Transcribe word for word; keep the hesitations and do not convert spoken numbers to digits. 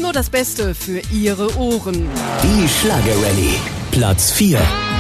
Nur das Beste für Ihre Ohren. Die Schlagerrallye. Platz vier.